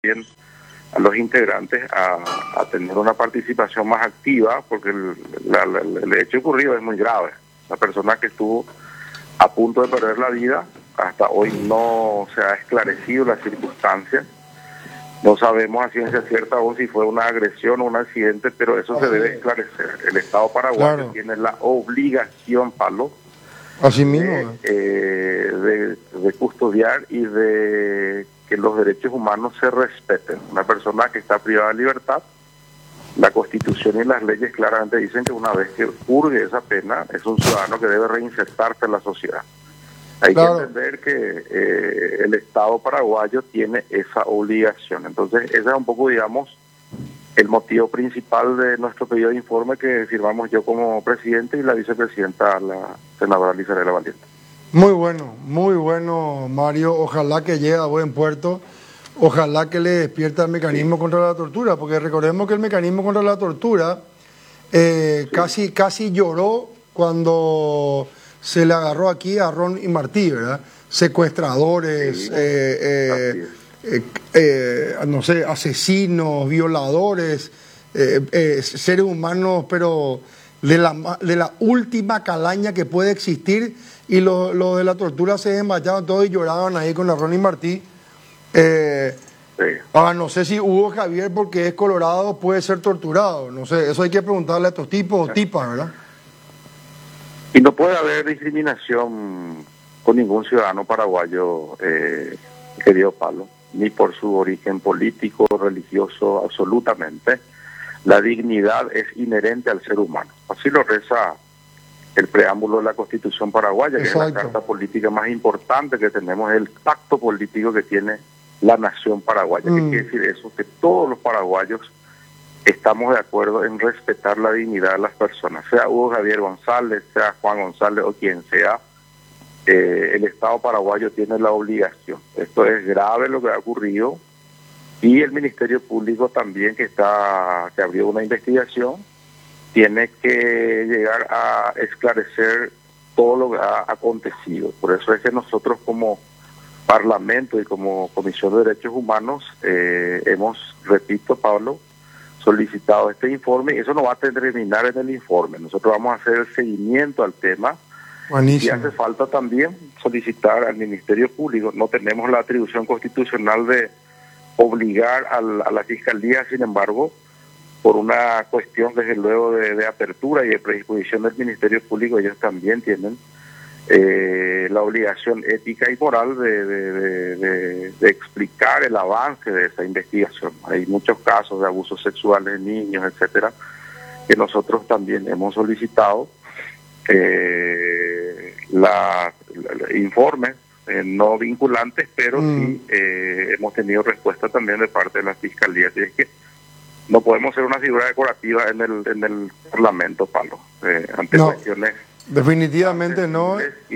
también a los integrantes a tener una participación más activa, porque el hecho ocurrido es muy grave. La persona que estuvo a punto de perder la vida, hasta hoy no se ha esclarecido la circunstancia. No sabemos a ciencia cierta aún si fue una agresión o un accidente, pero eso se debe esclarecer. El Estado paraguayo tiene la obligación, Pablo, así mismo, de custodiar y de que los derechos humanos se respeten. Una persona que está privada de libertad, la Constitución y las leyes claramente dicen que una vez que purgue esa pena, es un ciudadano que debe reinsertarse en la sociedad. Hay que entender que el Estado paraguayo tiene esa obligación. Entonces, ese es un poco, digamos, el motivo principal de nuestro pedido de informe que firmamos yo como presidente y la vicepresidenta, la senadora Lizarela Valiente. Muy bueno, Mario. Ojalá que llegue a buen puerto. Ojalá que le despierta el mecanismo contra la tortura, porque recordemos que el mecanismo contra la tortura casi lloró cuando se le agarró aquí a Ron y Martí, ¿verdad? Secuestradores, no sé, asesinos, violadores, seres humanos, pero de la última calaña que puede existir, y lo de la tortura se desmayaban todos y lloraban ahí con la Ron y Martí. No sé si Hugo Javier, porque es colorado, puede ser torturado. No sé, eso hay que preguntarle a estos tipos o tipas, ¿verdad? Y no puede haber discriminación con ningún ciudadano paraguayo, querido Pablo, ni por su origen político, religioso, absolutamente. La dignidad es inherente al ser humano. Así lo reza el preámbulo de la Constitución paraguaya, que es la carta política más importante que tenemos, es el pacto político que tiene la nación paraguaya. ¿Qué quiere decir eso? Que todos los paraguayos estamos de acuerdo en respetar la dignidad de las personas, sea Hugo Javier González, sea Juan González o quien sea. El Estado paraguayo tiene la obligación. Esto es grave lo que ha ocurrido, y el Ministerio Público también, que abrió una investigación, tiene que llegar a esclarecer todo lo que ha acontecido. Por eso es que nosotros como Parlamento y como Comisión de Derechos Humanos hemos, repito, Pablo, solicitado este informe, y eso no va a terminar en el informe. Nosotros vamos a hacer el seguimiento al tema. Buenísimo. Y hace falta también solicitar al Ministerio Público. No tenemos la atribución constitucional de obligar a la Fiscalía, sin embargo, por una cuestión desde luego de apertura y de predisposición del Ministerio Público, ellos también tienen la obligación ética y moral de explicar el avance de esa investigación. Hay muchos casos de abusos sexuales de niños, etcétera, que nosotros también hemos solicitado informes no vinculantes, pero sí hemos tenido respuesta también de parte de la Fiscalía. Y es que no podemos ser una figura decorativa en el Parlamento, Pablo, ante cuestiones. Definitivamente no.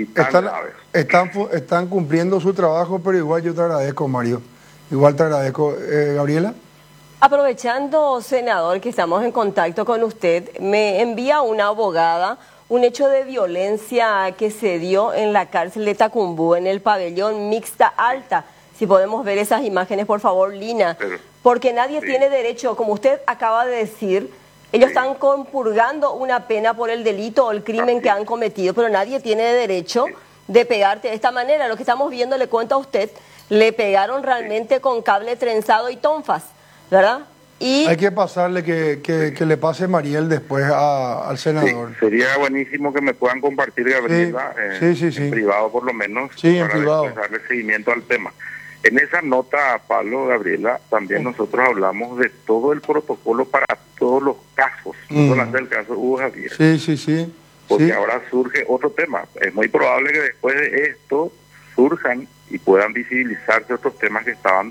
Están cumpliendo su trabajo, pero igual yo te agradezco, Mario. Igual te agradezco. Gabriela. Aprovechando, senador, que estamos en contacto con usted, me envía una abogada un hecho de violencia que se dio en la cárcel de Tacumbú, en el pabellón Mixta Alta. Si podemos ver esas imágenes, por favor, Lina. Porque nadie tiene derecho, como usted acaba de decir, ellos están compurgando una pena por el delito o el crimen que han cometido, pero nadie tiene derecho de pegarte de esta manera. Lo que estamos viendo, le cuento a usted, le pegaron realmente con cable trenzado y tonfas, ¿verdad? Y hay que pasarle que le pase Mariel después al senador. Sí, sería buenísimo que me puedan compartir, Gabriela, en privado por lo menos, para darle seguimiento al tema. En esa nota, Pablo, Gabriela, también nosotros hablamos de todo el protocolo para todos los casos, no solamente el caso Hugo Javier. Sí. Porque ahora surge otro tema. Es muy probable que después de esto surjan y puedan visibilizarse otros temas que estaban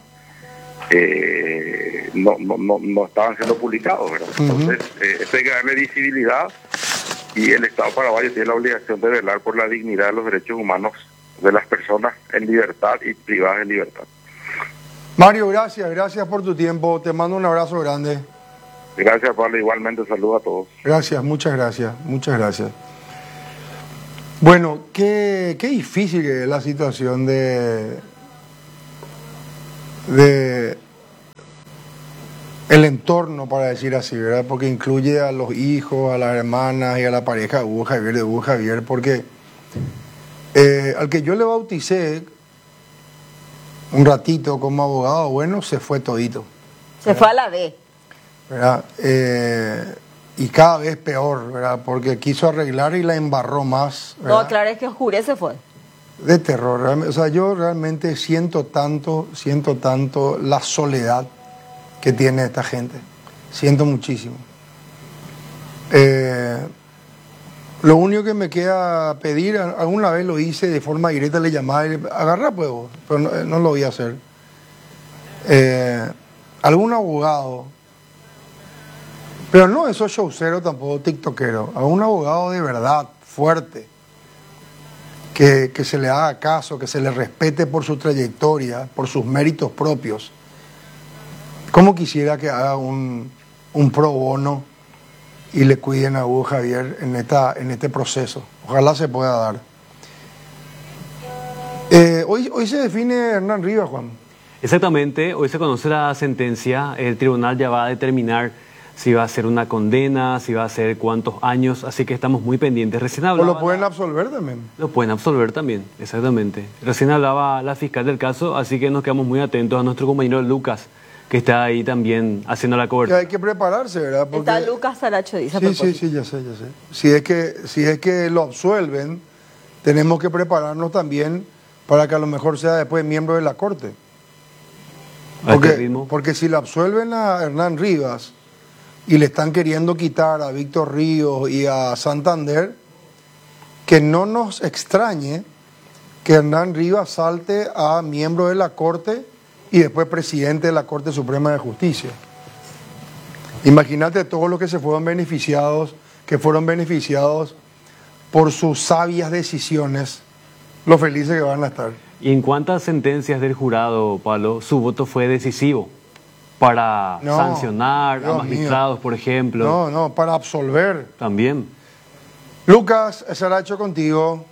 no estaban siendo publicados, ¿verdad? Entonces, esto hay que darle visibilidad, y el Estado paraguayo tiene la obligación de velar por la dignidad de los derechos humanos de las personas en libertad y privadas de libertad. Mario, gracias por tu tiempo. Te mando un abrazo grande. Gracias, Pablo. Igualmente, saludos a todos. Gracias, muchas gracias. Bueno, qué difícil que es la situación de el entorno, para decir así, ¿verdad? Porque incluye a los hijos, a las hermanas y a la pareja de Hugo Javier, porque al que yo le bauticé un ratito como abogado, bueno, se fue todito. Se fue a la B. ¿Verdad? Y cada vez peor, ¿verdad? Porque quiso arreglar y la embarró más, ¿verdad? No, claro, es que oscurece fue. De terror, realmente. O sea, yo realmente siento tanto la soledad que tiene esta gente. Siento muchísimo. Lo único que me queda pedir, alguna vez lo hice de forma directa, le llamaba, agarra pues vos, pero no lo voy a hacer. Algún abogado, pero no esos showceros tampoco, tiktokeros, algún abogado de verdad, fuerte, que se le haga caso, que se le respete por su trayectoria, por sus méritos propios. ¿Cómo quisiera que haga un pro bono y le cuiden a Hugo Javier en este proceso? Ojalá se pueda dar. Hoy se define Hernán Rivas, Juan. Exactamente, hoy se conoce la sentencia, el tribunal ya va a determinar si va a ser una condena, si va a ser cuántos años, así que estamos muy pendientes. Recién hablaba, ¿O lo pueden absolver también? Lo pueden absolver también, exactamente. Recién hablaba la fiscal del caso, así que nos quedamos muy atentos a nuestro compañero Lucas, que está ahí también haciendo la cobertura. Hay que prepararse, ¿verdad? Porque... Está Lucas Saracho, dice. Sí, ya sé. Si es que lo absuelven, tenemos que prepararnos también para que a lo mejor sea después miembro de la Corte. Porque si lo absuelven a Hernán Rivas y le están queriendo quitar a Víctor Ríos y a Santander, que no nos extrañe que Hernán Rivas salte a miembro de la Corte y después presidente de la Corte Suprema de Justicia. Imagínate todos los que fueron beneficiados por sus sabias decisiones, lo felices que van a estar. ¿Y en cuántas sentencias del jurado, Pablo, su voto fue decisivo? Para sancionar a magistrados, por ejemplo. No, para absolver. También. Lucas, Saracho contigo.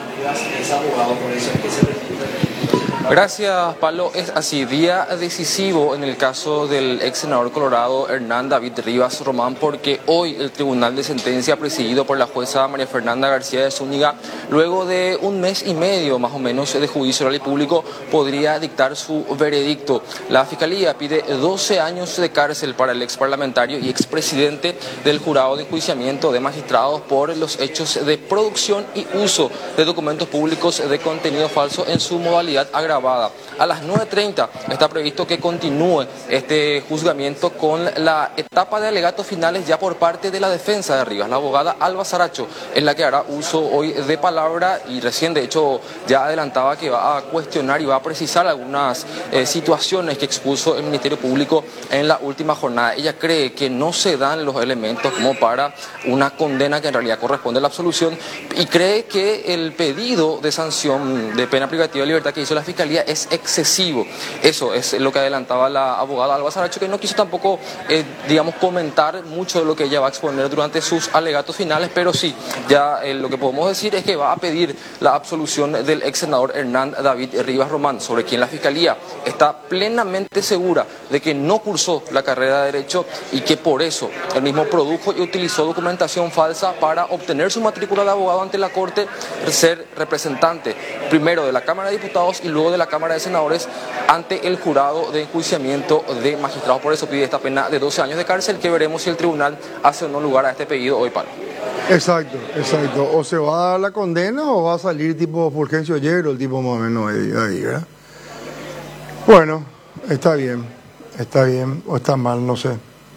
Gracias, Pablo. Es así, día decisivo en el caso del ex senador colorado Hernán David Rivas Román, porque hoy el Tribunal de Sentencia, presidido por la jueza María Fernanda García de Zúñiga, luego de un mes y medio más o menos de juicio oral y público, podría dictar su veredicto. La Fiscalía pide 12 años de cárcel para el ex parlamentario y expresidente del jurado de enjuiciamiento de magistrados por los hechos de producción y uso de documentos públicos de contenido falso en su modalidad agravada. A las 9:30 está previsto que continúe este juzgamiento con la etapa de alegatos finales ya por parte de la defensa de Rivas. La abogada Alba Saracho es la que hará uso hoy de palabra y recién de hecho ya adelantaba que va a cuestionar y va a precisar algunas situaciones que expuso el Ministerio Público en la última jornada. Ella cree que no se dan los elementos como para una condena que en realidad corresponde a la absolución y cree que el pedido de sanción de pena privativa de libertad que hizo la Fiscalía es excesivo. Eso es lo que adelantaba la abogada Alba Saracho, que no quiso tampoco, comentar mucho de lo que ella va a exponer durante sus alegatos finales, pero sí, ya lo que podemos decir es que va a pedir la absolución del ex senador Hernán David Rivas Román, sobre quien la Fiscalía está plenamente segura de que no cursó la carrera de Derecho y que por eso él mismo produjo y utilizó documentación falsa para obtener su matrícula de abogado ante la Corte, ser representante primero de la Cámara de Diputados y luego de la Cámara de Senadores ante el jurado de enjuiciamiento de magistrados. Por eso pide esta pena de 12 años de cárcel, que veremos si el tribunal hace o no lugar a este pedido hoy, Pablo. Exacto. O se va a dar la condena o va a salir tipo Fulgencio Yero, el tipo más o menos ahí, ¿verdad? Bueno, está bien o está mal, no sé.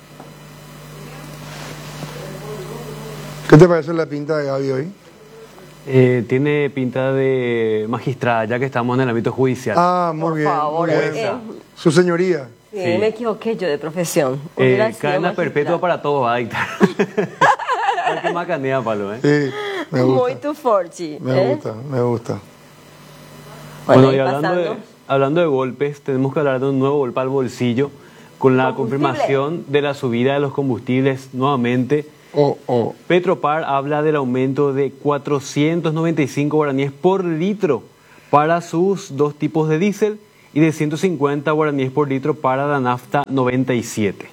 ¿Qué te parece la pinta de Gaby hoy? Tiene pinta de magistrada, ya que estamos en el ámbito judicial. Ah, muy bien. Por favor, su señoría. Sí, me equivoqué yo de profesión. Cadena perpetua para todos va a dictar. Hay que macanea, Pablo, ¿eh? Sí, me gusta. Muy tu forchi. Me gusta. Bueno, y hablando de golpes, tenemos que hablar de un nuevo golpe al bolsillo, con la confirmación de la subida de los combustibles nuevamente. Petropar habla del aumento de 495 guaraníes por litro para sus dos tipos de diésel y de 150 guaraníes por litro para la nafta 97.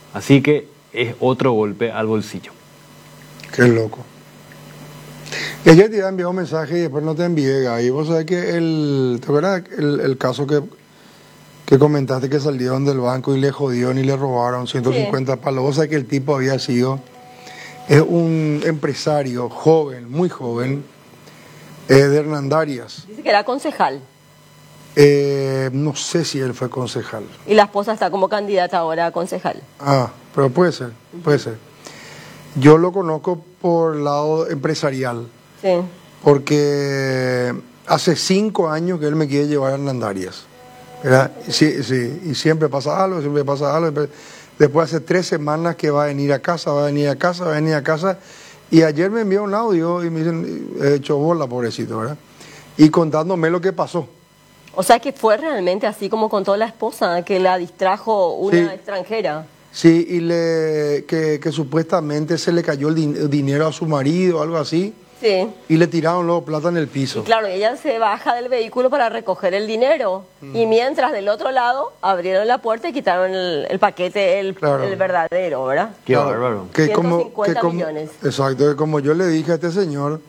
Así que es otro golpe al bolsillo. Qué loco. Y ayer te había enviado un mensaje y después no te envié, Gaby. Vos sabés que ¿te acuerdas el caso que comentaste que salieron del banco y le jodieron y le robaron 150 palos? Vos sabés que el tipo había sido, es un empresario joven, muy joven, de Hernandarias. Dice que era concejal. No sé si él fue concejal. Y la esposa está como candidata ahora a concejal. Ah, pero puede ser, puede ser. Yo lo conozco por el lado empresarial. Sí. Porque hace 5 años que él me quiere llevar a Hernandarias. ¿Verdad? Sí, sí, y siempre pasa algo, siempre pasa algo. Después hace 3 semanas que va a venir a casa, va a venir a casa, va a venir a casa. Y ayer me envió un audio y me dicen, he hecho bola, pobrecito, ¿verdad? Y contándome lo que pasó. O sea que fue realmente así como contó la esposa, que la distrajo una extranjera. Sí, y que supuestamente se le cayó el dinero a su marido, algo así. Sí. Y le tiraron luego plata en el piso. Y claro, ella se baja del vehículo para recoger el dinero. Y mientras del otro lado abrieron la puerta y quitaron el paquete, el verdadero, ¿verdad? Qué bárbaro. 150 millones. Exacto, que como yo le dije a este señor,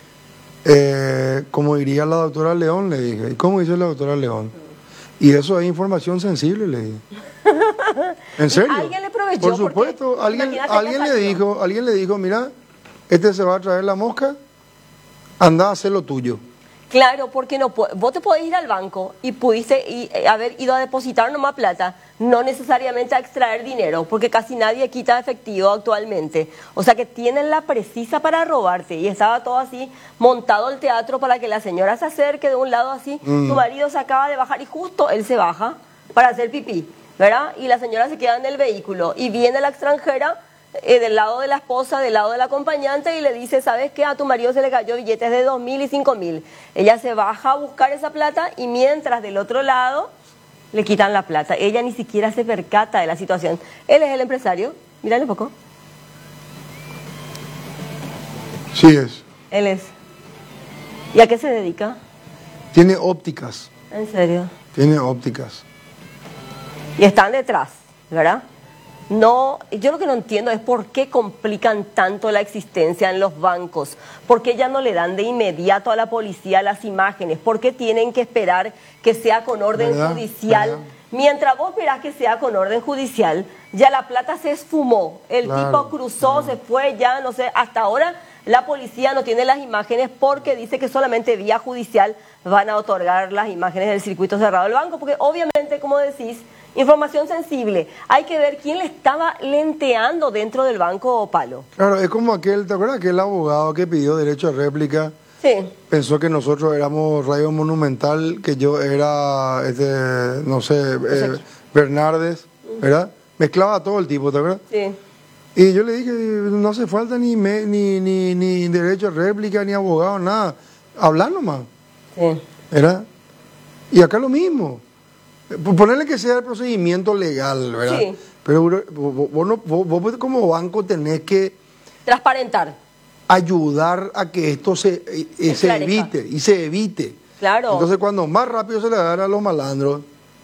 como diría la doctora León, le dije. ¿Y cómo dice la doctora León? Y eso es información sensible, le dije. ¿En serio? ¿Alguien le aprovechó? Por supuesto, alguien le dijo, mira, este se va a traer la mosca, anda a hacer lo tuyo. Claro, porque no, vos te podés ir al banco y pudiste haber ido a depositar nomás plata, no necesariamente a extraer dinero, porque casi nadie quita efectivo actualmente. O sea que tienen la precisa para robarte y estaba todo así montado el teatro para que la señora se acerque de un lado así, tu marido se acaba de bajar y justo él se baja para hacer pipí, ¿verdad? Y la señora se queda en el vehículo y viene la extranjera del lado de la esposa, del lado del acompañante y le dice, ¿sabes qué? A tu marido se le cayó billetes de 2.000 y 5.000. Ella se baja a buscar esa plata y mientras del otro lado le quitan la plata. Ella ni siquiera se percata de la situación. Él es el empresario. Mírale un poco. Sí es. Él es. ¿Y a qué se dedica? Tiene ópticas. ¿En serio? Tiene ópticas. Y están detrás, ¿verdad? No, yo lo que no entiendo es por qué complican tanto la existencia en los bancos, por qué ya no le dan de inmediato a la policía las imágenes, por qué tienen que esperar que sea con orden judicial. Mientras vos esperás que sea con orden judicial, ya la plata se esfumó, el tipo cruzó, se fue, ya no sé, hasta ahora la policía no tiene las imágenes porque dice que solamente vía judicial van a otorgar las imágenes del circuito cerrado del banco, porque obviamente, como decís, información sensible. Hay que ver quién le estaba lenteando dentro del banco Palo. Claro, es como aquel, ¿te acuerdas? Aquel abogado que pidió derecho a réplica. Sí. Pensó que nosotros éramos Radio Monumental, que yo era, no sé, Bernardes, ¿verdad? Mezclaba todo el tipo, ¿te acuerdas? Sí. Y yo le dije, no hace falta ni derecho a réplica, ni abogado, nada. Hablar nomás. Sí. ¿Verdad? Y acá lo mismo. Ponerle que sea el procedimiento legal, ¿verdad? Sí. Pero vos como banco tenés que transparentar, ayudar a que esto se evite y se evite. Claro. Entonces cuando más rápido se le dan a los malandros.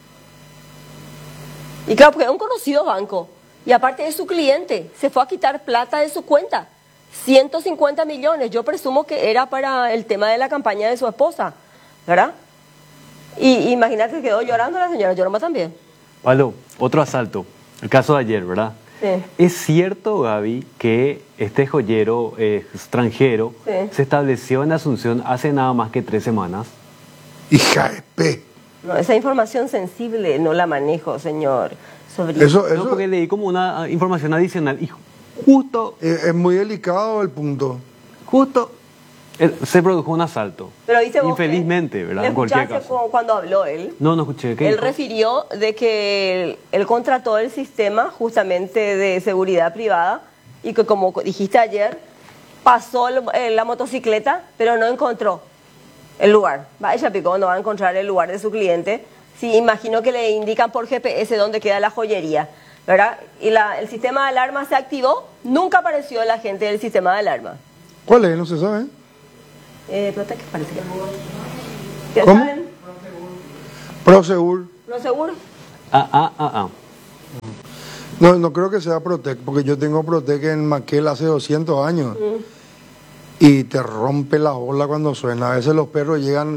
Y claro, porque es un conocido banco. Y aparte es su cliente, se fue a quitar plata de su cuenta. 150 millones, yo presumo que era para el tema de la campaña de su esposa, ¿verdad? Y imagínate que quedó llorando la señora, lloró más también. Pablo, otro asalto, el caso de ayer, ¿verdad? Sí. ¿Es cierto, Gaby, que este joyero extranjero se estableció en Asunción hace nada más que 3 semanas? Hija de P. No, esa información sensible no la manejo, señor sobrino. Eso no, porque leí como una información adicional y justo... Es muy delicado el punto. Justo se produjo un asalto. Pero dice vos, infelizmente, ¿verdad? En cualquier caso. Cuando habló él. No escuché. ¿Qué él dijo? refirió de que él contrató el sistema justamente de seguridad privada y que, como dijiste ayer, pasó la motocicleta, pero no encontró el lugar. Ella picó, no va a encontrar el lugar de su cliente. Sí, imagino que le indican por GPS dónde queda la joyería, ¿verdad? Y el sistema de alarma se activó, nunca apareció el agente del sistema de alarma. ¿Cuál es? No se sabe. Protec, parece que. ¿Cómo? ¿Saben? Prosegur. ¿Prosegur? No, no creo que sea Protec, porque yo tengo Protec en Maquel hace 200 años. Y te rompe la ola cuando suena. A veces los perros llegan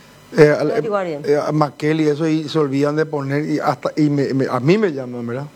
a Maquel y eso y se olvidan de poner y a mí me llaman, ¿verdad?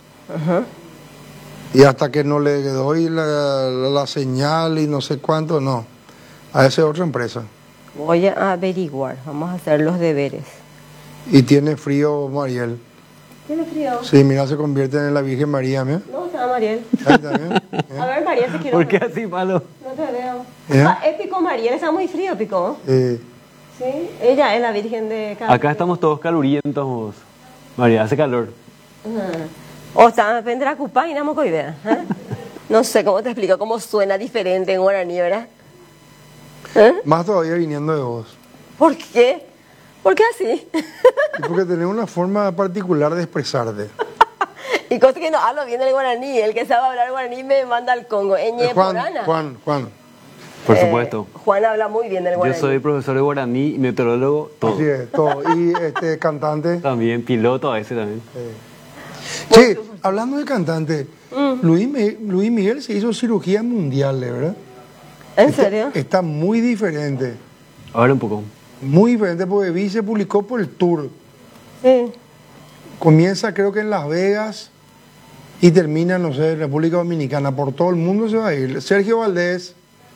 Y hasta que no le doy la señal y no sé cuánto, no. A esa es otra empresa. Voy a averiguar, vamos a hacer los deberes. Y tiene frío Mariel. ¿Tiene frío? Sí, mira, se convierte en la Virgen María, ¿mira? No, está Mariel. Ahí también. A ver, Mariel, te quiero. ¿Por qué así, Palo? No te veo. ¿Eh? Pico Mariel, está muy frío, Pico. Sí, ella es la Virgen de Carmen. Acá estamos todos calurientos, María, hace calor. O está vendrá Cupá y no me idea. No sé cómo te explico, cómo suena diferente en guaraní, ¿verdad? Más todavía viniendo de vos. ¿Por qué? ¿Por qué así? Porque tenés una forma particular de expresarte. Y cosa que no hablo bien el guaraní. El que sabe hablar guaraní me manda al Congo. Juan. Por supuesto. Juan habla muy bien el guaraní. Yo soy profesor de guaraní, meteorólogo, todo. Así es, todo. Y cantante. También, piloto a veces también. Sí, hablando de cantante, Luis Miguel se hizo cirugía mundial, ¿verdad? ¿En serio? Está muy diferente. Ahora un poco. Muy diferente porque vi se publicó por el tour. Sí. Comienza creo que en Las Vegas y termina, no sé, en República Dominicana. Por todo el mundo se va a ir. Sergio Valdés.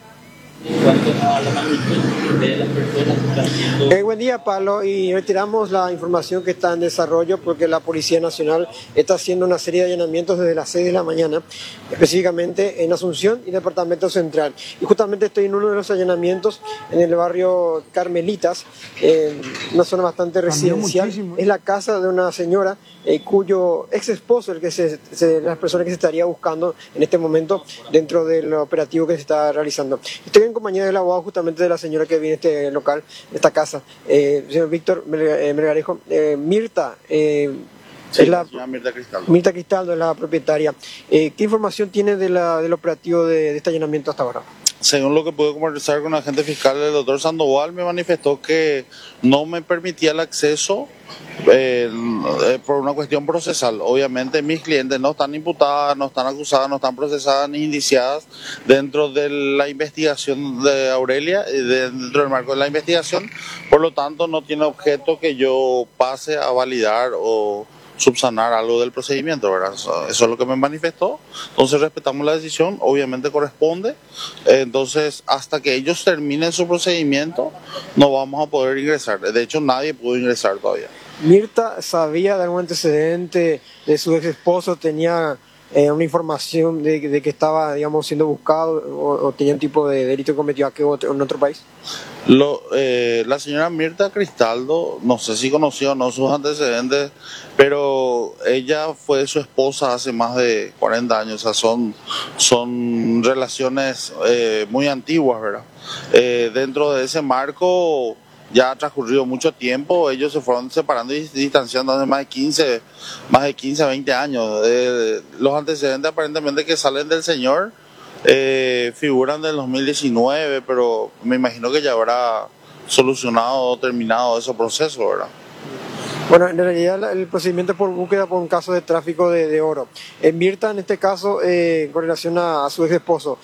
Buen día, Pablo, y retiramos la información que está en desarrollo porque la Policía Nacional está haciendo una serie de allanamientos desde las 6 de la mañana, específicamente en Asunción y Departamento Central. Y justamente estoy en uno de los allanamientos en el barrio Carmelitas, una zona bastante residencial. Es la casa de una señora cuyo ex esposo, las personas que se estaría buscando en este momento dentro del operativo que se está realizando. Estoy en compañía del abogado justamente de la señora que viene a este local, esta casa, señor Víctor Melgarejo. Mirta, sí, la señora Mirta Cristaldo. Mirta Cristaldo es la propietaria. ¿Qué información tiene del operativo de este allanamiento hasta ahora? Según lo que pude conversar con el agente fiscal, el doctor Sandoval me manifestó que no me permitía el acceso por una cuestión procesal. Obviamente mis clientes no están imputadas, no están acusadas, no están procesadas ni indiciadas dentro de la investigación de Aurelia, dentro del marco de la investigación, por lo tanto no tiene objeto que yo pase a validar o subsanar algo del procedimiento, ¿verdad? Eso es lo que me manifestó. Entonces respetamos la decisión, obviamente corresponde. Entonces hasta que ellos terminen su procedimiento no vamos a poder ingresar. De hecho nadie pudo ingresar todavía. ¿Mirta sabía de algún antecedente de su ex esposo? ¿Tenía una información de que estaba, digamos, siendo buscado o tenía un tipo de delito cometido aquí en otro país? La señora Mirta Cristaldo, no sé si conoció o no sus antecedentes, pero ella fue su esposa hace más de 40 años, o sea, son relaciones muy antiguas, ¿verdad? Dentro de ese marco ya ha transcurrido mucho tiempo, ellos se fueron separando y distanciando hace más de 15 a 20 años. Los antecedentes aparentemente que salen del señor figuran del 2019, pero me imagino que ya habrá solucionado o terminado ese proceso, ¿verdad? Bueno, en realidad el procedimiento es por búsqueda por un caso de tráfico de oro. Mirta, en este caso, con relación a su ex esposo,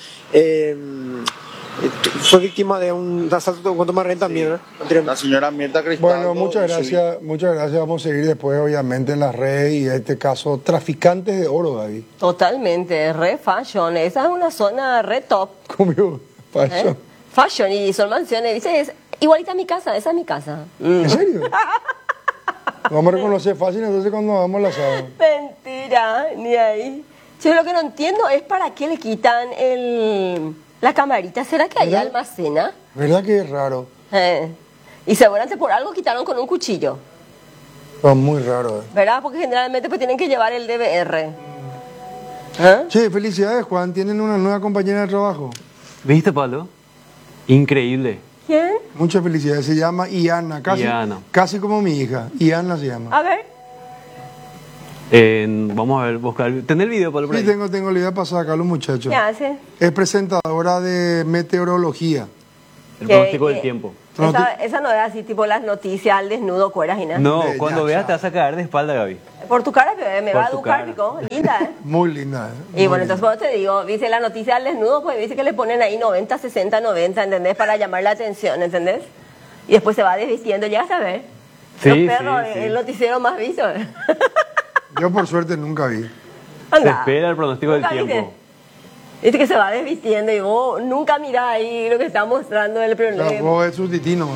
fue víctima de un asalto con toma de renta también, ¿no? La señora Mirta Cristaldo. Bueno, muchas gracias. Vamos a seguir después, obviamente, en las redes y en este caso, traficantes de oro, David. Totalmente, re fashion. Esa es una zona re top. ¿Cómo? Fashion. Fashion, y son mansiones. Dice, es igualita a mi casa, esa es mi casa. ¿En serio? Vamos a reconocer fácil entonces cuando vamos a la sala. Mentira, ni ahí. Yo lo que no entiendo es para qué le quitan la camarita. ¿Será que ahí almacena? ¿Verdad que es raro? Y seguramente por algo quitaron con un cuchillo. Es muy raro. ¿Verdad? Porque generalmente pues tienen que llevar el DVR. Sí, felicidades, Juan. Tienen una nueva compañera de trabajo. ¿Viste, Pablo? Increíble. ¿Quién? Muchas felicidades. Se llama Iana. Casi como mi hija. Iana se llama. A ver. Vamos a ver, buscar. ¿Tenés el video, Pablo? Sí, tengo la idea para sacar a los muchachos. ¿Qué hace? Es presentadora de meteorología. El pronóstico del tiempo. Esa no es así, tipo las noticias al desnudo, cueras y nada. No, cuando veas te vas a caer de espalda, Gaby. Por tu cara, me va a educar, Pico. Linda, Muy linda, Y bueno, entonces cuando te digo, dice la noticia al desnudo, pues dice que le ponen ahí 90, 60, 90, ¿entendés? Para llamar la atención, ¿entendés? Y después se va desvistiendo, llegas a ver. Sí, Los perros, sí. el noticiero más visto. Yo por suerte nunca vi. Se espera el pronóstico del tiempo. Dice que se va desvistiendo y vos nunca mirás ahí lo que está mostrando el problema. Vos es subtitino.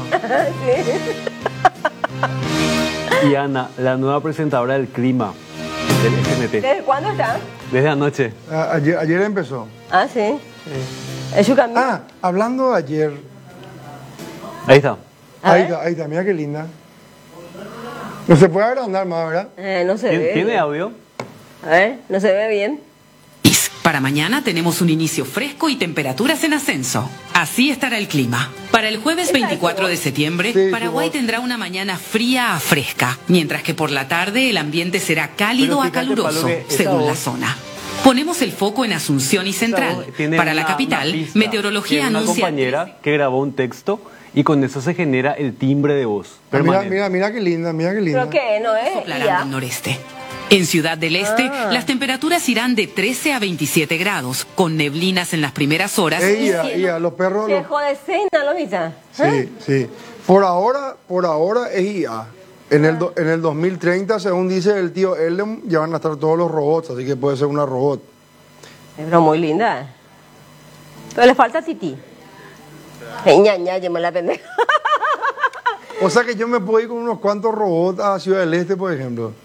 Y Ana, la nueva presentadora del clima del SNT. ¿Desde cuándo está? Desde anoche. Ayer empezó. Ah, sí. Es su camino. Ah, hablando de ayer. Ahí está. Ahí está, mira qué linda. No se puede agrandar más, ¿verdad? No se ve. ¿Tiene audio? A ver, no se ve bien. Para mañana tenemos un inicio fresco y temperaturas en ascenso. Así estará el clima. Para el jueves 24 de septiembre, Sí, Paraguay tendrá una mañana fría a fresca, mientras que por la tarde el ambiente será cálido a caluroso, según la zona. Ponemos el foco en Asunción y Central. Para la capital, meteorología una anuncia... compañera que grabó un texto y con eso se genera el timbre de voz permanente. Mira qué linda, mira qué linda. Creo que no es. Soplarán del noreste. En Ciudad del Este, las temperaturas irán de 13 a 27 grados, con neblinas en las primeras horas. Los perros... Se jode cena, ¿lo viste? Sí. Por ahora es IA. En el 2030, según dice el tío Ellen, ya van a estar todos los robots, así que puede ser una robot. Pero muy linda. Pero le falta Titi. Ñaña, yo me la pendeja. O sea que yo me puedo ir con unos cuantos robots a Ciudad del Este, por ejemplo.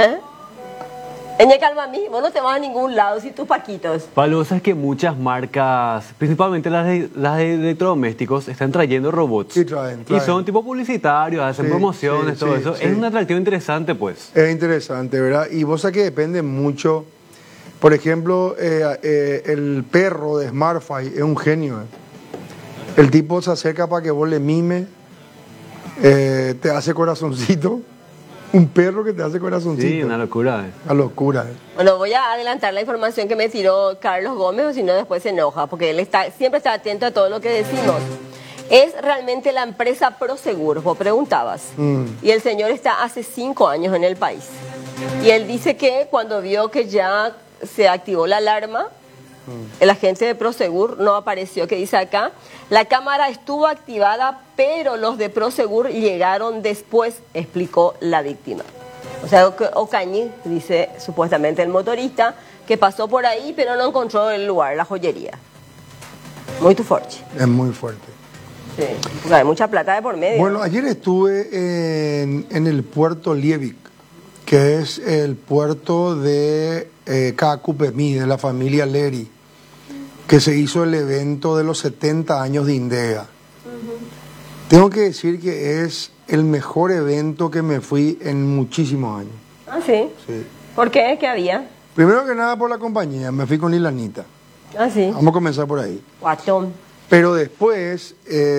Calma a mí, vos no te vas a ningún lado si tus paquitos. Pablo, ¿sabes que muchas marcas, principalmente las de electrodomésticos, están trayendo robots? Sí, traen. Y son tipo publicitarios, hacen promociones, todo eso. Sí. Es un atractivo interesante, pues. Es interesante, ¿verdad? Y vos sabés que depende mucho. Por ejemplo, el perro de SmartFi es un genio. El tipo se acerca para que vos le mimes, te hace corazoncito. Un perro que te hace corazoncito. Sí, una locura. Una locura. Bueno, voy a adelantar la información que me tiró Carlos Gómez, o si no después se enoja, porque él siempre está atento a todo lo que decimos. ¿Es realmente la empresa Prosegur? Vos preguntabas. Y el señor está hace 5 años en el país. Y él dice que cuando vio que ya se activó la alarma, el agente de Prosegur no apareció, que dice acá, la cámara estuvo activada, pero los de Prosegur llegaron después, explicó la víctima. O sea, Ocañi, dice supuestamente el motorista, que pasó por ahí, pero no encontró el lugar, la joyería. Muy tu fuerte. Es muy fuerte. Sí, porque hay mucha plata de por medio. Bueno, ayer estuve en el puerto Liebig, que es el puerto de Cacupemí, de la familia Leri, que se hizo el evento de los 70 años de Indega. Tengo que decir que es el mejor evento que me fui en muchísimos años. Ah, sí. Sí. ¿Por qué? ¿Qué había? Primero que nada por la compañía, me fui con Ilanita. Ah, sí. Vamos a comenzar por ahí. Guatón. Pero después,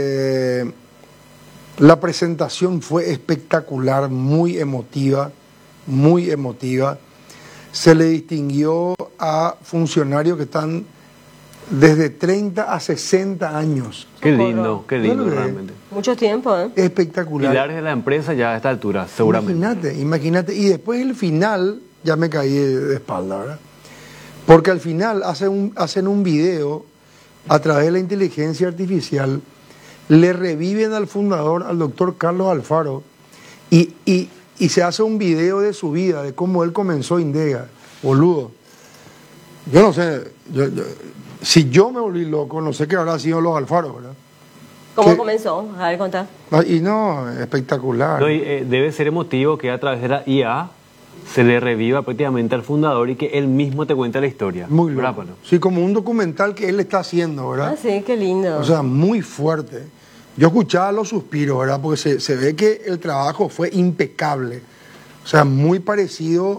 la presentación fue espectacular, muy emotiva, muy emotiva. Se le distinguió a funcionarios que están desde 30 a 60 años. Qué lindo realmente. Mucho tiempo, ¿eh? Espectacular. Pilares de la empresa ya a esta altura, seguramente. Imagínate. Y después el final, ya me caí de espalda, ¿verdad? Porque al final hacen un video a través de la inteligencia artificial, le reviven al fundador, al doctor Carlos Alfaro, y se hace un video de su vida, de cómo él comenzó Indega. Boludo. Yo no sé, si yo me volví loco, no sé qué habrá sido los Alfaro, ¿verdad? ¿Cómo comenzó? A ver, contá. Y no, espectacular. No, debe ser emotivo que a través de la IA se le reviva prácticamente al fundador y que él mismo te cuente la historia. Muy loco. Sí, como un documental que él está haciendo, ¿verdad? Ah, sí, qué lindo. O sea, muy fuerte. Yo escuchaba los suspiros, ¿verdad? Porque se ve que el trabajo fue impecable. O sea, muy parecido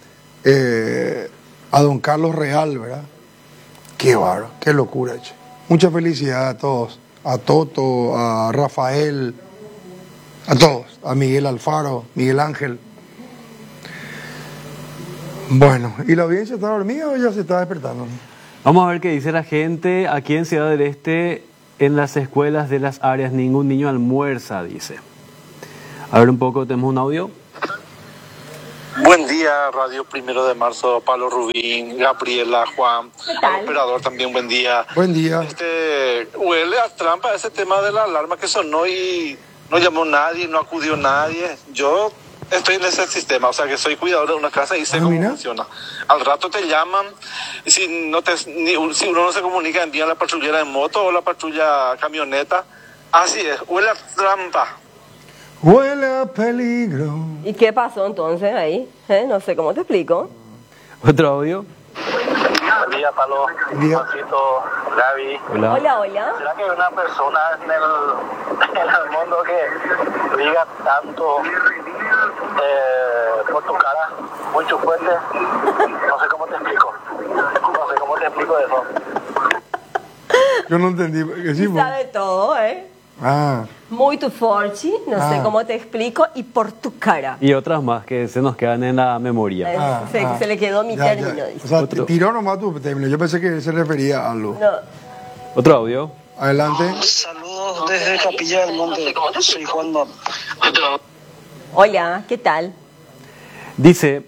a don Carlos Real, ¿verdad? Qué bárbaro, qué locura, che. Mucha felicidad a todos. A Toto, a Rafael, a todos. A Miguel Alfaro, Miguel Ángel. Bueno, ¿y la audiencia está dormida o ya se está despertando? Vamos a ver qué dice la gente. Aquí en Ciudad del Este en las escuelas de las áreas ningún niño almuerza, dice. A ver un poco, tenemos un audio. Buen día, Radio 1 de Marzo, Pablo Rubín, Gabriela, Juan, al operador también, buen día. Buen día. Huele a trampa ese tema de la alarma que sonó y no llamó nadie, no acudió nadie. Yo estoy en ese sistema, o sea que soy cuidador de una casa y sé cómo funciona. Al rato te llaman, si uno no se comunica, envían la patrullera en moto o la patrulla camioneta. Así es, huele a trampa. Huele a peligro. ¿Y qué pasó entonces ahí? No sé cómo te explico. ¿Otro audio? Buen día, Pablo. Juancito, Gaby. Hola. Hola, hola. ¿Será que hay una persona en el mundo que diga tanto por tu cara, mucho fuerte? No sé cómo te explico. No sé cómo te explico eso. Yo no entendí. ¿Qué sí, sabe todo, Muy tu forchi, no sé cómo te explico, y por tu cara. Y otras más que se nos quedan en la memoria. Se le quedó mi término, dice. O sea, tiró nomás tu término. Yo pensé que se refería a algo. No. Otro audio. Adelante. Saludos desde Capilla del Monte. Soy Juan Don. Hola, ¿qué tal? Dice,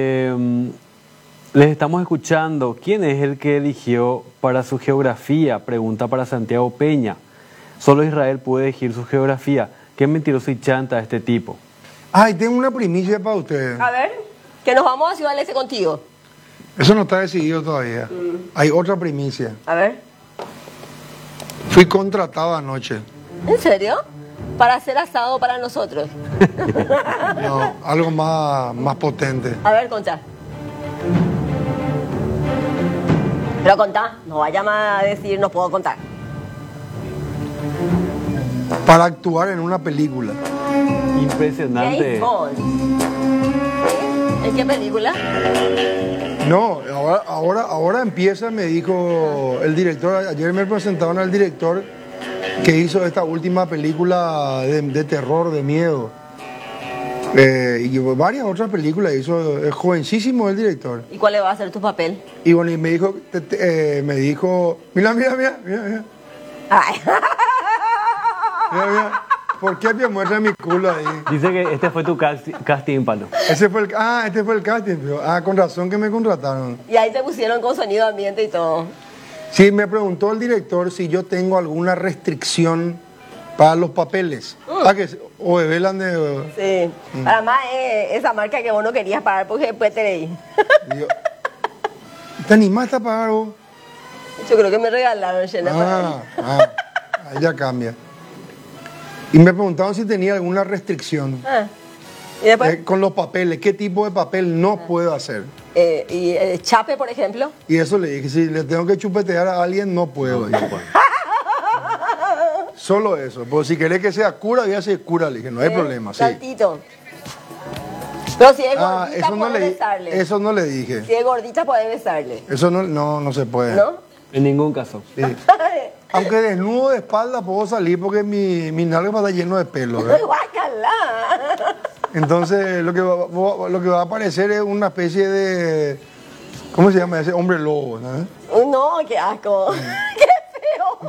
les estamos escuchando. ¿Quién es el que eligió para su geografía? Pregunta para Santiago Peña. Solo Israel puede elegir su geografía. Qué mentiroso y chanta este tipo. Ay, tengo una primicia para ustedes. A ver, que nos vamos a Ciudad del Este contigo. Eso no está decidido todavía. Hay otra primicia. A ver. Fui contratado anoche. ¿En serio? Para hacer asado para nosotros. No, algo más potente. A ver, contá. Pero contá, no vaya a decir no puedo contar. Para actuar en una película. Impresionante. James Bond. ¿En qué película? No, ahora empieza, me dijo el director. Ayer me presentaron al director que hizo esta última película de terror, de miedo. Y varias otras películas hizo. Es jovencísimo el director. ¿Y cuál le va a ser tu papel? Y bueno, y me dijo, mira. Ay. Mira, ¿por qué me muestra mi culo ahí? Dice que este fue tu casting, Palo. Este fue el casting. Con razón que me contrataron. Y ahí te pusieron con sonido ambiente y todo. Sí, me preguntó el director si yo tengo alguna restricción para los papeles. O de velan de... Sí. Además, esa marca que vos no querías pagar porque después te leí. ¿Te animaste a pagar vos? Yo creo que me regalaron, Shena. Ahí ya cambia. Y me preguntaban si tenía alguna restricción. ¿Y después? Con los papeles, ¿qué tipo de papel no puedo hacer? ¿Y chape, por ejemplo? Y eso le dije, si le tengo que chupetear a alguien, no puedo. Solo eso. Pues si querés que sea cura, voy a ser cura, le dije, no hay problema. Tantito. Pero si es gordita, puede besarle. Eso no le dije. Si es gordita, puede besarle. Eso no se puede. ¿No? En ningún caso. Sí. Aunque desnudo de espalda puedo salir porque mi nalga va a estar lleno de pelo. ¡Guácala! Entonces lo que va a aparecer es una especie de... ¿Cómo se llama ese? Hombre lobo, ¿no? No, qué asco. ¡Qué feo!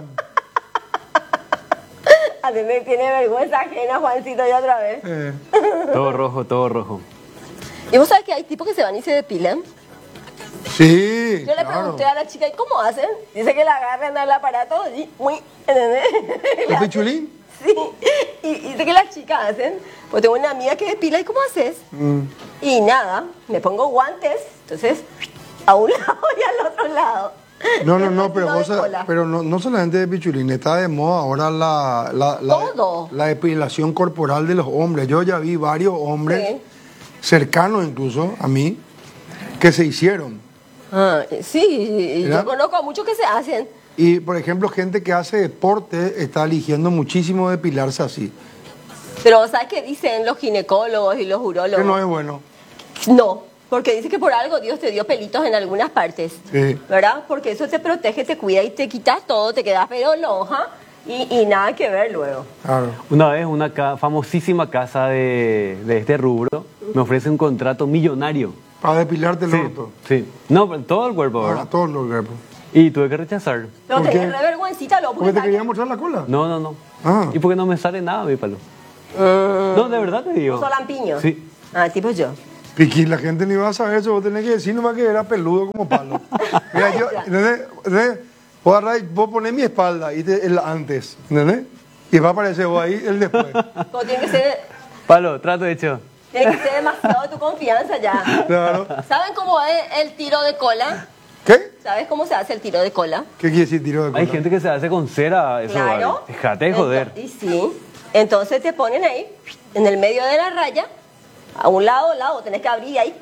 A mí me tiene vergüenza ajena, Juancito, ya otra vez. Todo rojo. ¿Y vos sabés que hay tipos que se van y se depilan? Sí. Yo le pregunté a la chica, ¿y cómo hacen? Dice que la agarran al aparato y ¿entendés? ¿El pichulín? Sí. Y dice que las chicas hacen. Pues tengo una amiga que depila, ¿y cómo haces? Y nada, me pongo guantes, entonces a un lado y al otro lado. No, pero no solamente de pichulín, está de moda ahora la depilación corporal de los hombres. Yo ya vi varios hombres, cercanos incluso a mí, que se hicieron. Sí, yo conozco a muchos que se hacen. Y, por ejemplo, gente que hace deporte está eligiendo muchísimo depilarse así. Pero, ¿sabes qué dicen los ginecólogos y los urólogos? Que no es bueno. No, porque dice que por algo Dios te dio pelitos en algunas partes. Sí. ¿Verdad? Porque eso te protege, te cuida y te quitas todo, te quedas pero loja y nada que ver luego. Claro. Una vez una famosísima casa de este rubro me ofrece un contrato millonario. Para depilarte el orto. Sí. No, todo el cuerpo, ¿verdad? Todo el cuerpo. Y tuve que rechazar. Pero tenés re vergüencita, loco. ¿Porque te quería mostrar la cola? No. Ah. Y porque no me sale nada, mi palo. No, de verdad te digo. ¿Un solampiño? Sí. Ah, tipo yo. Piqui, la gente ni va a saber eso, vos tenés que decir nomás que era peludo como palo. Mira, yo, ¿entendés? Vos ponés mi espalda y el antes, ¿entendés? Y va a aparecer vos ahí el después. Todo tiene que ser... Palo, trato hecho. Tiene que ser demasiado de tu confianza ya. Claro. ¿Saben cómo es el tiro de cola? ¿Qué? ¿Sabes cómo se hace el tiro de cola? ¿Qué quiere decir tiro de cola? Hay gente que se hace con cera, eso. Claro. Dejate de joder. Y sí. Entonces te ponen ahí, en el medio de la raya, a un lado, tenés que abrir ahí.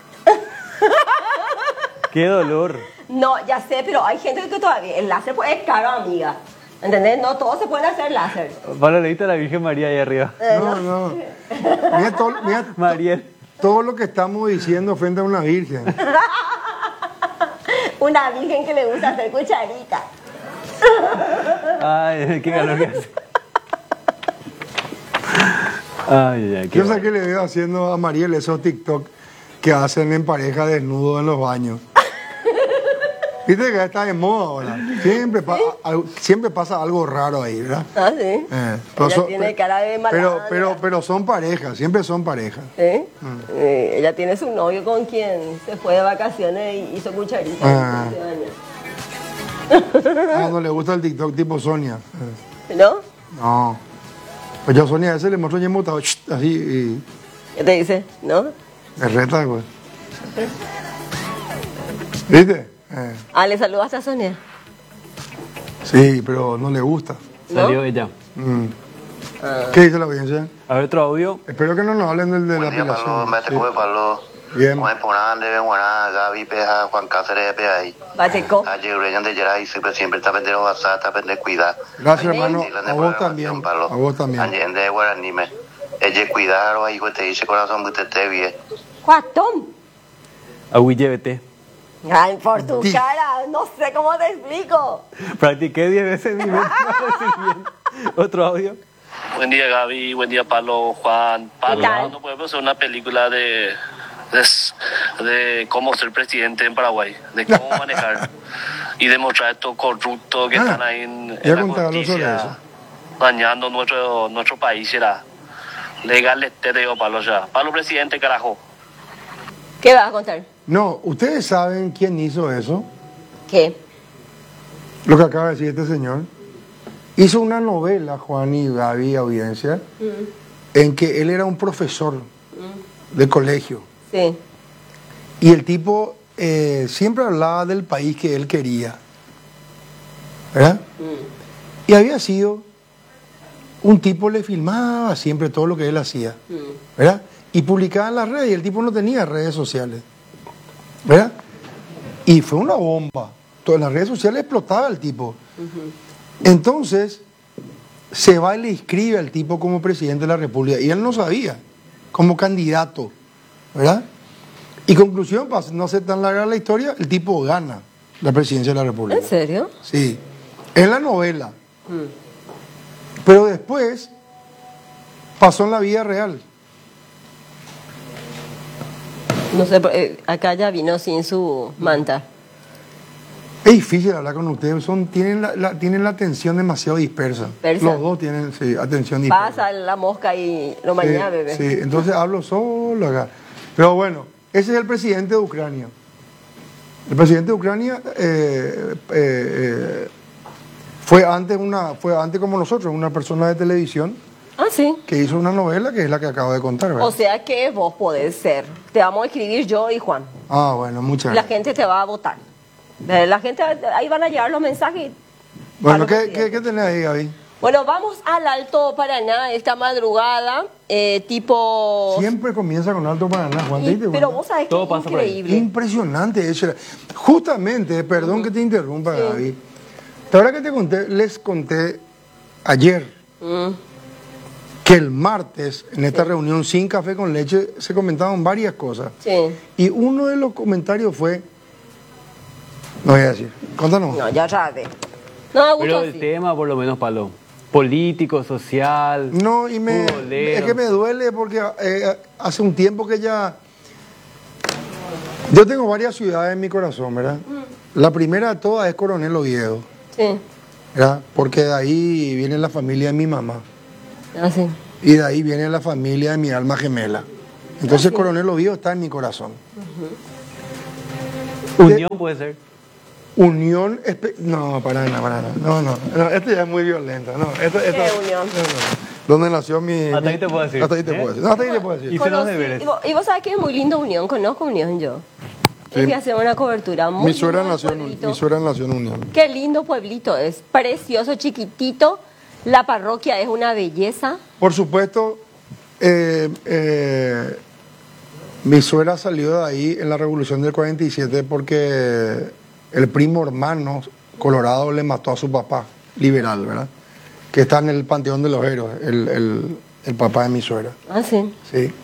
Qué dolor. No, ya sé, pero hay gente que todavía... El láser pues, es caro, amiga. ¿Entendés? No todos se pueden hacer láser. Palo, leíste a la Virgen María ahí arriba. No. Mira Mariel. todo lo que estamos diciendo frente a una virgen. Una virgen que le gusta hacer cucharita. Ay, qué calor que hace. Ay, Yo sé que le veo haciendo a Mariel esos TikTok que hacen en pareja desnudo en los baños. Viste que está de moda ahora. Siempre pasa algo raro ahí, ¿verdad? Ah, sí. Ella tiene cara de malandra. Pero son parejas, siempre son parejas. ¿Sí? Ella tiene su novio con quien se fue de vacaciones y hizo cucharita. No le gusta el TikTok tipo Sonia. ¿No? No. Pues yo a Sonia a veces le muestro ya embotado así y... ¿Qué te dice? ¿No? Me reta, pues. ¿Viste? ¿Le saludaste a Sonia? Sí, pero no le gusta. ¿No? Salió ella. ¿Qué dice la audiencia? A ver, otro audio. Espero que no nos hablen del de la aplicación. Bien. Gaby Peja, Juan Cáceres de ahí. Bateco. Ayer de Geray siempre está pendiente WhatsApp, está pendiente cuidar. Gracias, hermano. A vos también. A vos también. Ayer de Guaranime. Ella cuidar o ahí te dice corazón que te esté bien. ¿Cuatón? Agüillevete. Ay, por tu cara, no sé cómo te explico. Practiqué 10 veces mi mente para decir bien. Otro audio. Buen día, Gaby. Buen día, Pablo, Juan. Pablo, no podemos hacer una película de cómo ser presidente en Paraguay, de cómo manejar y demostrar estos corruptos que están ahí en la justicia, dañando nuestro país. Será legal, te digo, Pablo, ya. Pablo, presidente, carajo. ¿Qué vas a contar? No, ¿ustedes saben quién hizo eso? ¿Qué? Lo que acaba de decir este señor. Hizo una novela, Juan y Gaby, audiencia, en que él era un profesor de colegio. Sí. Y el tipo siempre hablaba del país que él quería. ¿Verdad? Y había sido un tipo, le filmaba siempre todo lo que él hacía. ¿Verdad? Y publicaba en las redes, y el tipo no tenía redes sociales. ¿Verdad? Y fue una bomba. En las redes sociales explotaba el tipo. Entonces, se va y le inscribe al tipo como presidente de la República. Y él no sabía, como candidato. ¿Verdad? Y conclusión, para no ser tan larga la historia, el tipo gana la presidencia de la República. ¿En serio? Sí. En la novela. Pero después pasó en la vida real. No sé, acá ya vino sin su manta. Es difícil hablar con ustedes, tienen la atención demasiado dispersa. Los dos tienen atención dispersa. Pasa la mosca y lo mañana, bebé. Sí, entonces hablo solo acá. Pero bueno, ese es el presidente de Ucrania. El presidente de Ucrania fue antes como nosotros, una persona de televisión. Ah, sí. Que hizo una novela que es la que acabo de contar, ¿verdad? O sea que vos podés ser. Te vamos a escribir yo y Juan. Ah, bueno, muchas gracias. La gente te va a votar. La gente, ahí van a llegar los mensajes. Bueno, ¿qué tenés ahí, Gaby? Bueno, vamos al Alto Paraná esta madrugada, tipo... Siempre comienza con Alto Paraná, Juan. Pero vos sabés que es increíble. Impresionante eso. Justamente, perdón que te interrumpa, Gaby. La verdad que les conté ayer que el martes, en esta reunión sin café con leche, se comentaban varias cosas. Sí. Y uno de los comentarios fue... No voy a decir. Contanos. No, ya sabe. No, pero el tema, por lo menos, Palo, político, social. No, y es que me duele porque hace un tiempo que ya... Yo tengo varias ciudades en mi corazón, ¿verdad? La primera de todas es Coronel Oviedo. Sí. ¿Verdad? Porque de ahí viene la familia de mi mamá. Ah, sí. Y de ahí viene la familia de mi alma gemela. Entonces Coronel Oviedo está en mi corazón. Unión puede ser. Unión, no, para nada. No, esto ya es muy violento. No, ¿Qué unión? No. ¿Dónde nació mi...? Hasta ahí te puedo decir. Hasta ahí te puedo decir. No, hasta ahí te puedo decir. Y vos sabés que es muy lindo Unión, conozco Unión yo. Sí. Es que hace una cobertura muy Mi suegra nació en Unión. Qué lindo pueblito, es precioso, chiquitito. La parroquia es una belleza. Por supuesto, mi suegra salió de ahí en la Revolución del 47 porque el primo hermano Colorado le mató a su papá, liberal, ¿verdad? Que está en el Panteón de los Héroes, el papá de mi suegra. Ah, sí. Sí.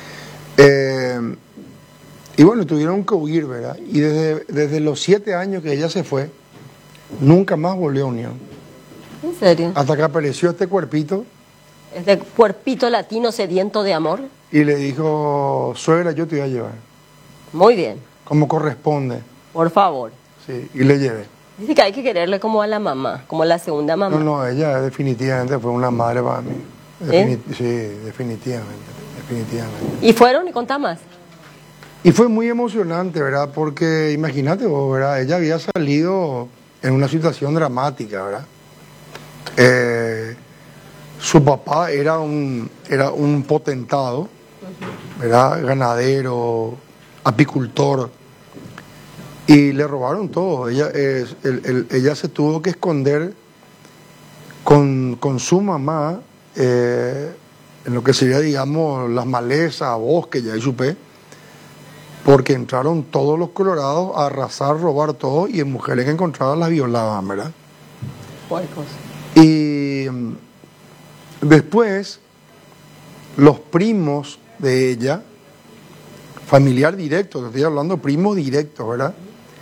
Y bueno, tuvieron que huir, ¿verdad? Y desde los 7 años que ella se fue, nunca más volvió a Unión. ¿En serio? Hasta que apareció este cuerpito. Este cuerpito latino sediento de amor. Y le dijo, suegra, yo te voy a llevar. Muy bien. Como corresponde. Por favor. Sí, y le llevé. Dice que hay que quererle como a la mamá, como la segunda mamá. No, ella definitivamente fue una madre para mí. Sí, definitivamente. ¿Y fueron y contá más? Y fue muy emocionante, ¿verdad? Porque imagínate vos, ¿verdad? Ella había salido en una situación dramática, ¿verdad? Su papá era un potentado, ¿verdad? Ganadero, apicultor, y le robaron todo. Ella se tuvo que esconder con su mamá en lo que sería, digamos, las malezas, bosques, ya ahí supe, porque entraron todos los colorados a arrasar, robar todo, y en mujeres que encontraban las violaban, ¿verdad? Puercos. Y después, los primos de ella, familiar directo, te estoy hablando primos directos, ¿verdad?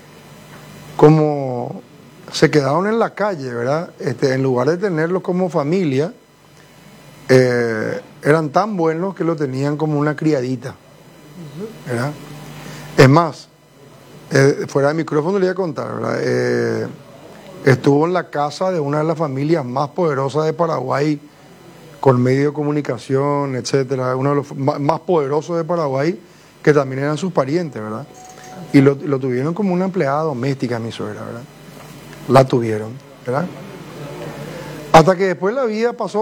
Como se quedaron en la calle, ¿verdad? En lugar de tenerlos como familia, eran tan buenos que lo tenían como una criadita, ¿verdad? Es más, fuera de micrófono le voy a contar, ¿verdad? Estuvo en la casa de una de las familias más poderosas de Paraguay, con medio de comunicación, etcétera, uno de los más poderosos de Paraguay, que también eran sus parientes, ¿verdad? Y lo tuvieron como una empleada doméstica, mi suegra, ¿verdad? La tuvieron, ¿verdad? Hasta que después la vida pasó,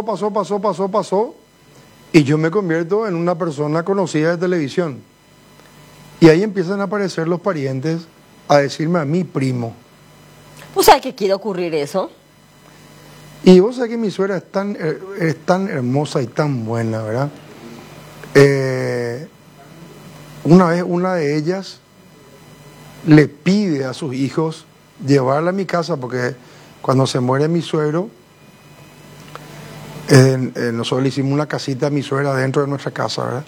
y yo me convierto en una persona conocida de televisión. Y ahí empiezan a aparecer los parientes a decirme a mi primo. ¿Vos sabés que quiere ocurrir eso? Y vos sabés que mi suegra es tan hermosa y tan buena, ¿verdad? Una vez una de ellas le pide a sus hijos llevarla a mi casa, porque cuando se muere mi suegro, nosotros le hicimos una casita a mi suegra dentro de nuestra casa, ¿verdad?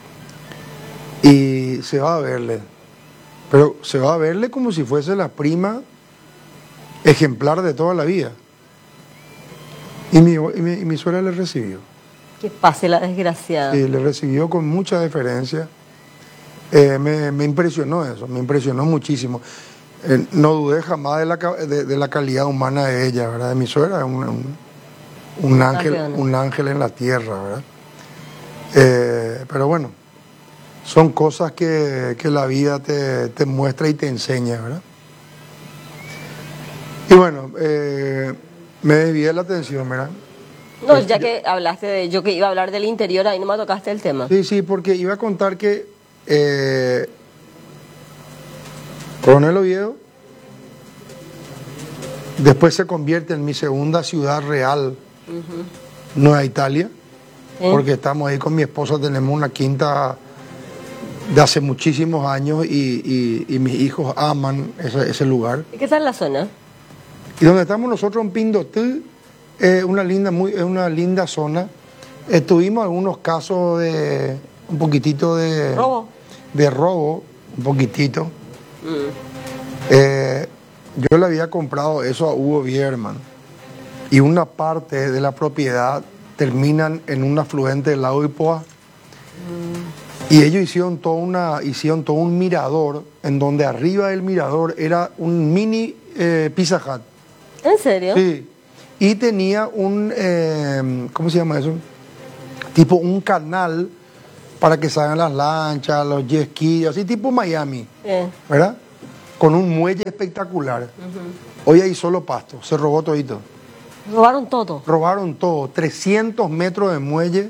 Y se va a verle, pero se va a verle como si fuese la prima ejemplar de toda la vida. Y mi suegra le recibió. Que pase la desgraciada. Sí, le recibió con mucha deferencia. Me impresionó eso, me impresionó muchísimo. No dudé jamás de la calidad humana de ella, ¿verdad? De mi suegra, un ángel en la tierra, ¿verdad? Pero bueno, son cosas que la vida te muestra y te enseña, ¿verdad? Y bueno, me desvié la atención, ¿verdad? No, ya que hablaste de yo que iba a hablar del interior, ahí no me tocaste el tema. Sí, porque iba a contar que Coronel Oviedo después se convierte en mi segunda ciudad real, Nueva Italia, porque estamos ahí con mi esposa, tenemos una quinta de hace muchísimos años y mis hijos aman ese lugar. ¿Y qué tal la zona? Y donde estamos nosotros en Pindotí, es una linda zona. Tuvimos algunos casos de un poquitito de robo, un poquitito. Yo le había comprado eso a Hugo Bierman y una parte de la propiedad terminan en un afluente del lago Ipoa Y ellos hicieron todo un mirador, en donde arriba del mirador era un mini Pizza Hut. ¿En serio? Sí. Y tenía un, ¿cómo se llama eso? Tipo un canal para que salgan las lanchas, los jet skis, así tipo Miami, ¿verdad? Con un muelle espectacular. Hoy hay solo pasto, se robó todito. ¿Robaron todo? Robaron todo, 300 metros de muelle.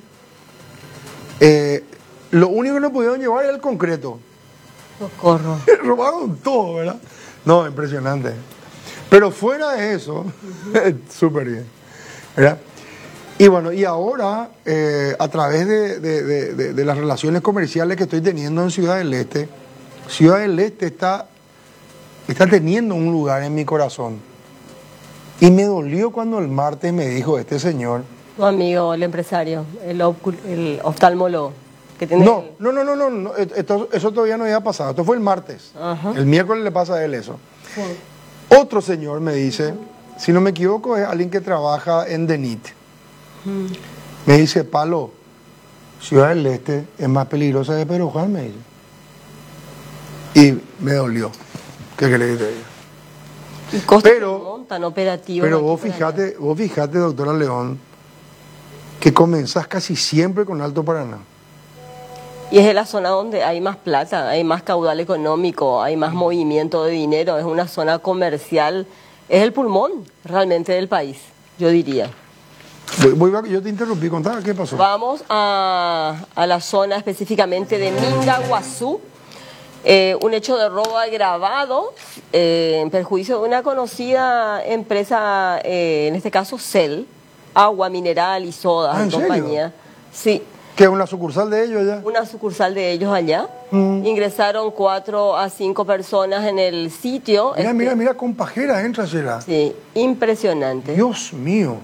Lo único que no pudieron llevar era el concreto. Socorro. Robaron todo, ¿verdad? No, impresionante. Pero fuera de eso, súper bien, ¿verdad? Y bueno, y ahora, a través de las relaciones comerciales que estoy teniendo en Ciudad del Este está teniendo un lugar en mi corazón. Y me dolió cuando el martes me dijo este señor... Tu amigo, el empresario, el oftalmólogo. Que tiene no, eso todavía no había pasado, esto fue el martes. El miércoles le pasa a él eso. Sí. Otro señor me dice, si no me equivoco, es alguien que trabaja en DENIT. Me dice, Palo, Ciudad del Este es más peligrosa que Pedro Juan, me dice. Y me dolió. ¿Qué querés que te diga? Pero vos fijate, doctora León, que comenzás casi siempre con Alto Paraná. Y es la zona donde hay más plata, hay más caudal económico, hay más movimiento de dinero, es una zona comercial, es el pulmón realmente del país, yo diría. Yo te interrumpí, contá, ¿qué pasó? Vamos a la zona específicamente de Mingaguazú, un hecho de robo agravado en perjuicio de una conocida empresa, en este caso CEL, agua mineral y soda, ¿en compañía. Sí. ¿Qué es una sucursal de ellos allá? Una sucursal de ellos allá. Ingresaron 4 a 5 personas en el sitio. Mira, con pajeras entra allá. Sí, impresionante. Dios mío.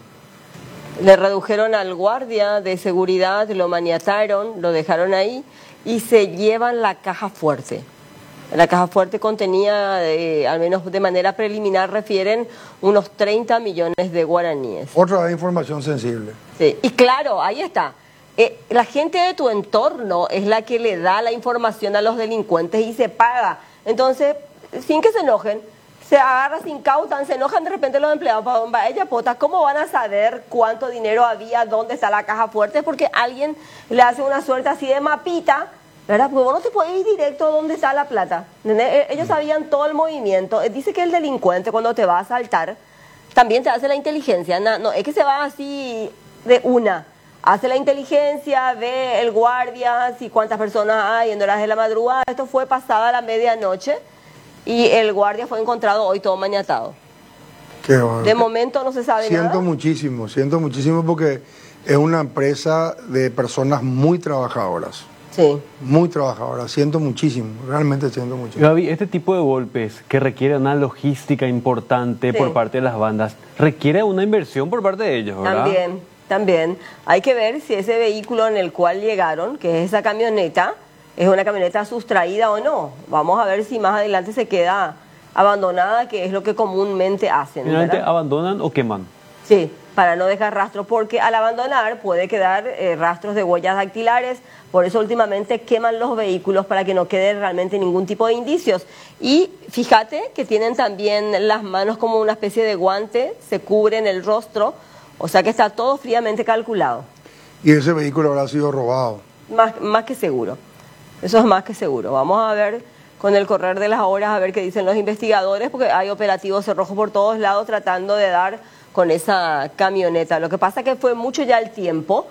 Le redujeron al guardia de seguridad, lo maniataron, lo dejaron ahí y se llevan la caja fuerte. La caja fuerte contenía, al menos de manera preliminar, refieren unos 30 millones de guaraníes. Otra información sensible. Sí, y claro, ahí está. La gente de tu entorno es la que le da la información a los delincuentes y se paga. Entonces, sin que se enojen, se agarra, se incautan, se enojan de repente los empleados. Ella pota, ¿cómo van a saber cuánto dinero había, dónde está la caja fuerte? Porque alguien le hace una suerte así de mapita, ¿verdad? Porque vos no te puedes ir directo a dónde está la plata. Ellos sabían todo el movimiento. Dice que el delincuente cuando te va a asaltar también te hace la inteligencia. No, es que se va así de una. Hace la inteligencia, ve el guardia, si cuántas personas hay en horas de la madrugada. Esto fue pasada la medianoche y el guardia fue encontrado hoy todo maniatado. Qué bueno. De momento no se sabe nada. Siento muchísimo porque es una empresa de personas muy trabajadoras. Sí. Muy trabajadoras, siento muchísimo, realmente siento muchísimo. Gaby, este tipo de golpes que requieren una logística importante por parte de las bandas, requiere una inversión por parte de ellos, ¿verdad? También. Hay que ver si ese vehículo en el cual llegaron, que es esa camioneta, es una camioneta sustraída o no. Vamos a ver si más adelante se queda abandonada, que es lo que comúnmente hacen. ¿Finalmente abandonan o queman? Sí, para no dejar rastro, porque al abandonar puede quedar rastros de huellas dactilares, por eso últimamente queman los vehículos para que no quede realmente ningún tipo de indicios. Y fíjate que tienen también las manos como una especie de guante, se cubren el rostro, o sea que está todo fríamente calculado. ¿Y ese vehículo habrá sido robado? Más que seguro, eso es más que seguro. Vamos a ver con el correr de las horas a ver qué dicen los investigadores, porque hay operativos cerrojos por todos lados tratando de dar con esa camioneta. Lo que pasa es que fue mucho ya el tiempo,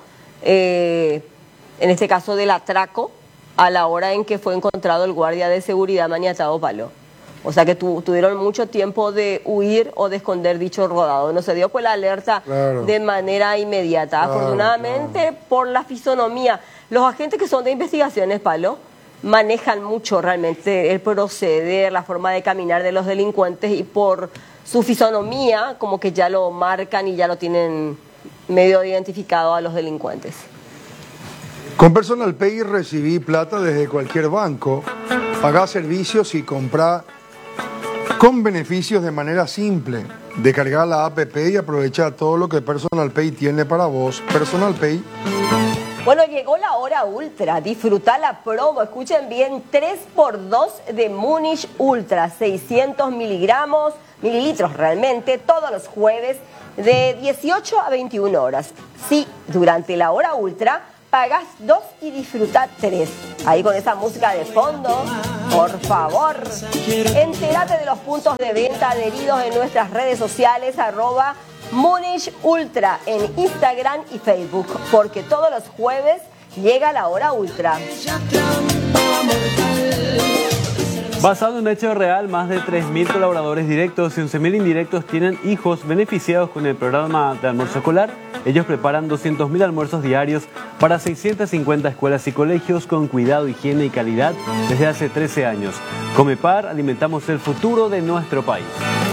en este caso del atraco, a la hora en que fue encontrado el guardia de seguridad maniatado Palo. O sea que tuvieron mucho tiempo de huir o de esconder dicho rodado. No se dio pues la alerta de manera inmediata. Afortunadamente, por la fisonomía, los agentes que son de investigaciones, Palo, manejan mucho realmente el proceder, la forma de caminar de los delincuentes y por su fisonomía como que ya lo marcan y ya lo tienen medio identificado a los delincuentes. Con Personal Pay recibí plata desde cualquier banco, pagá servicios y comprá con beneficios de manera simple. Descarga la app y aprovecha todo lo que Personal Pay tiene para vos. Personal Pay Bueno, llegó la hora ultra. Disfruta la promo. Escuchen bien, 3x2 de Múnich Ultra, 600 mililitros realmente, todos los jueves de 18 a 21 horas. Sí, durante la hora ultra pagas 2 y disfruta 3. Ahí con esa música de fondo, por favor. Entérate de los puntos de venta adheridos en nuestras redes sociales, @Múnich Ultra en Instagram y Facebook, porque todos los jueves llega la hora ultra. Basado en un hecho real, más de 3.000 colaboradores directos y 11.000 indirectos tienen hijos beneficiados con el programa de almuerzo escolar. Ellos preparan 200.000 almuerzos diarios para 650 escuelas y colegios con cuidado, higiene y calidad desde hace 13 años. Comepar, alimentamos el futuro de nuestro país.